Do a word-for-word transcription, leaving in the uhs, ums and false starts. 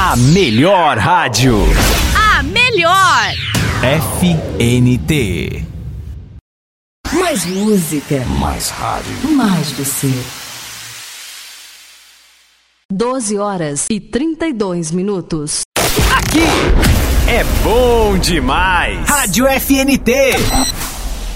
A melhor rádio. A melhor. F N T. Mais música. Mais rádio. Mais você. doze horas e trinta e dois minutos. Aqui é bom demais. Rádio F N T.